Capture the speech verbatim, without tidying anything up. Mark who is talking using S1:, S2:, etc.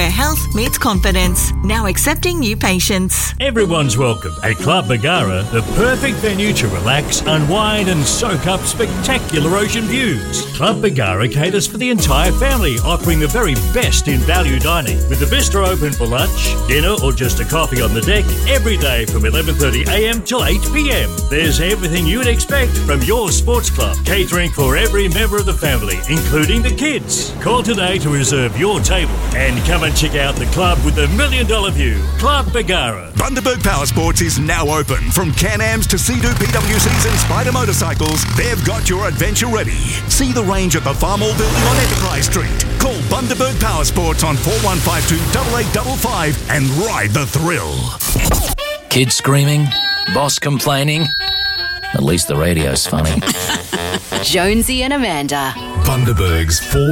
S1: where health meets confidence. Now accepting new patients.
S2: Everyone's welcome at Club Bargara, the perfect venue to relax, unwind and soak up spectacular ocean views. Club Bargara caters for the entire family, offering the very best in value dining, with the bistro open for lunch, dinner or just a coffee on the deck every day from eleven thirty a m till eight p m. There's everything you'd expect from your sports club, catering for every member of the family, including the kids. Call today to reserve your table and come and check out the club with the million dollar view. Club Bargara.
S3: Bundaberg Power Sports is now open. From Can-Ams to Sea-Doo P W Cs and Spider motorcycles, they've got your adventure ready. See the range at the Farmall Building on Enterprise Street. Call Bundaberg Power Sports on four one five two, eight eight five five and ride the thrill.
S4: Kids screaming? Boss complaining? At least the radio's funny.
S5: Jonesy and Amanda.
S3: Bundaberg's four